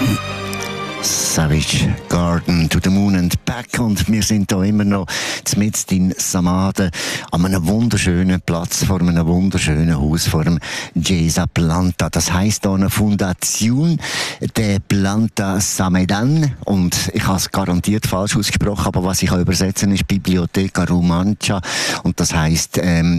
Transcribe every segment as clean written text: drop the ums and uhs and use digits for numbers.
Savage Garden to the Moon and Back, und wir sind hier immer noch mitten in Samaden an einem wunderschönen Platz vor einem wunderschönen Haus vor dem Chiesa Planta. Das heisst hier eine Fondation de Planta Samedan, und ich habe es garantiert falsch ausgesprochen, aber was ich kann übersetzen ist Bibliotheca Romancia, und das heisst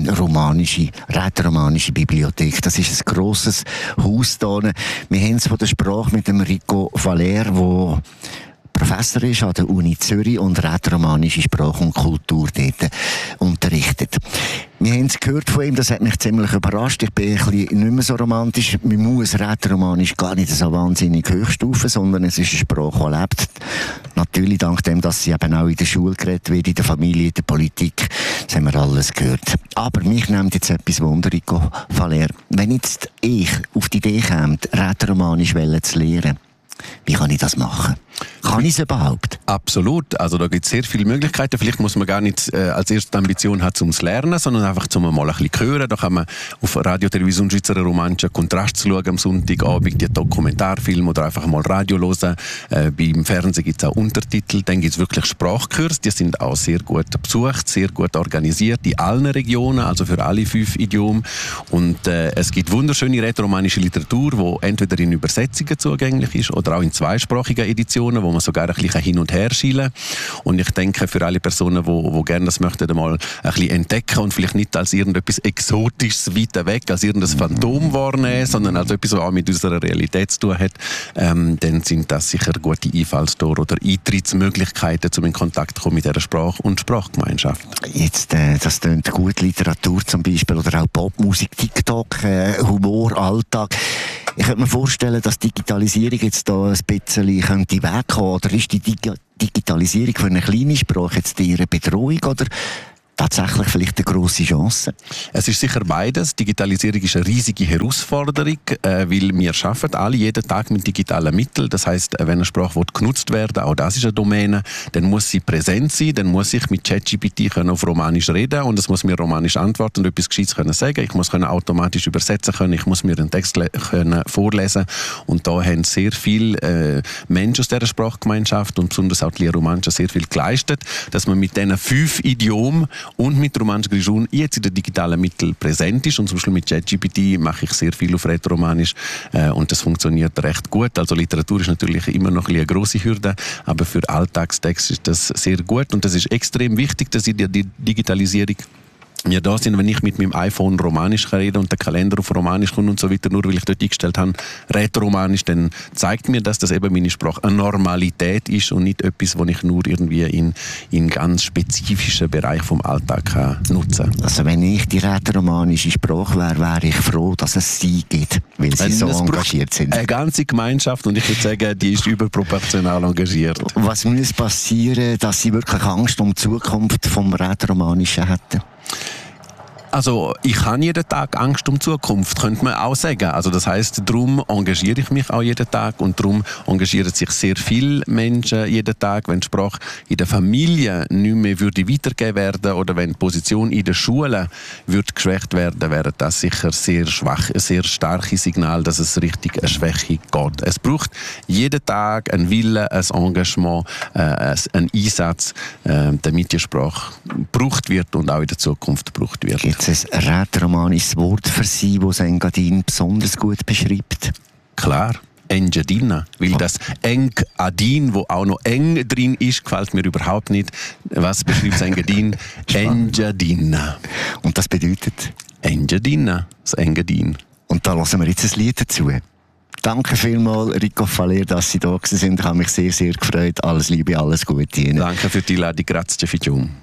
rätoromanische Bibliothek. Das ist ein grosses Haus hier. Wir haben es von der Sprache mit dem Rico Valer, der Professor ist an der Uni Zürich und rätoromanische Sprache und Kultur dort unterrichtet. Wir haben es gehört von ihm, das hat mich ziemlich überrascht. Ich bin ein bisschen nicht mehr so romantisch. Man muss rätoromanisch gar nicht so wahnsinnig hochstufen, sondern es ist eine Sprache, die lebt. Natürlich dank dem, dass sie eben auch in der Schule geredet wird, in der Familie, in der Politik. Das haben wir alles gehört. Aber mich nimmt jetzt etwas Wunder, Rico Valer. Wenn jetzt ich auf die Idee käme, rätoromanisch zu lernen, wie kann ich das machen? Kann ich es überhaupt? Absolut. Also da gibt es sehr viele Möglichkeiten. Vielleicht muss man gar nicht als erste Ambition haben, zum Lernen, sondern einfach zum mal ein bisschen hören. Da kann man auf Radio Television Schweizer Romancia Kontrast schauen am Sonntagabend, die Dokumentarfilme, oder einfach mal Radio hören. Beim Fernsehen gibt es auch Untertitel. Dann gibt es wirklich Sprachkurse. Die sind auch sehr gut besucht, sehr gut organisiert in allen Regionen, also für alle 5 Idiomen. Und es gibt wunderschöne rätoromanische Literatur, die entweder in Übersetzungen zugänglich ist oder auch in zweisprachigen Editionen, wo man sogar ein bisschen hin und her schielen kann. Und ich denke, für alle Personen, die gerne das möchten, mal ein bisschen entdecken und vielleicht nicht als irgendetwas Exotisches weiter weg, als irgendein Phantom wahrnehmen, sondern als etwas, was auch mit unserer Realität zu tun hat, dann sind das sicher gute Einfallstore oder Eintrittsmöglichkeiten, um in Kontakt zu kommen mit dieser Sprache und Sprachgemeinschaft. Jetzt, das tönt gut, Literatur zum Beispiel, oder auch Popmusik, TikTok, Humor, Alltag. Ich könnte mir vorstellen, dass Digitalisierung jetzt da ein bisschen könnte wegkommen. Oder ist die Digitalisierung für eine kleine Sprache jetzt eher eine Bedrohung oder tatsächlich vielleicht eine grosse Chance? Es ist sicher beides. Digitalisierung ist eine riesige Herausforderung, weil wir arbeiten alle jeden Tag mit digitalen Mitteln. Das heisst, wenn eine Sprache genutzt werden will, auch das ist eine Domäne, dann muss sie präsent sein, dann muss ich mit ChatGPT auf Romanisch reden und es muss mir Romanisch antworten und etwas Gescheites können sagen. Ich muss automatisch übersetzen können, ich muss mir einen Text vorlesen, und da haben sehr viele Menschen aus dieser Sprachgemeinschaft und besonders auch die Romanische sehr viel geleistet, dass man mit diesen 5 Idiomen und mit Romanisch Grischun jetzt in den digitalen Mitteln präsent ist. Und zum Beispiel mit ChatGPT mache ich sehr viel auf Rätoromanisch und das funktioniert recht gut. Also Literatur ist natürlich immer noch eine grosse Hürde, aber für Alltagstext ist das sehr gut, und das ist extrem wichtig, dass in der Digitalisierung wir da sind, wenn ich mit meinem iPhone Romanisch rede und der Kalender auf Romanisch kommt und so weiter, nur weil ich dort eingestellt habe, Rätoromanisch, dann zeigt mir das eben meine Sprache eine Normalität ist und nicht etwas, was ich nur irgendwie in ganz spezifischen Bereich vom Alltag kann nutzen kann. Also wenn ich die rätoromanische Sprache wäre ich froh, dass es sie gibt, weil sie so engagiert sind. Eine ganze Gemeinschaft, und ich würde sagen, die ist überproportional engagiert. Was muss passieren, dass sie wirklich Angst um die Zukunft vom Rätoromanischen hätten? Also ich habe jeden Tag Angst um die Zukunft, könnte man auch sagen. Also das heisst, darum engagiere ich mich auch jeden Tag, und darum engagieren sich sehr viele Menschen jeden Tag. Wenn die Sprache in der Familie nicht mehr weitergegeben werden oder wenn die Position in der Schule geschwächt werden, wäre das sicher sehr schwach, ein sehr starkes Signal, dass es richtig eine Schwäche geht. Es braucht jeden Tag einen Willen, ein Engagement, einen Einsatz, damit die Sprache gebraucht wird und auch in der Zukunft gebraucht wird. Ein rätoromanisches Wort für Sie, das Engadin besonders gut beschreibt? Klar, Engadina. Weil das Engadin, wo auch noch eng drin ist, gefällt mir überhaupt nicht. Was beschreibt Engadin? Engadina. Und das bedeutet? Engadina, das Engadin. Und da hören wir jetzt ein Lied dazu. Danke vielmals, Rico Valer, dass Sie da sind. Ich habe mich sehr, sehr gefreut. Alles Liebe, alles Gute Ihnen. Danke für die Einladung. Grazie, Fidjum.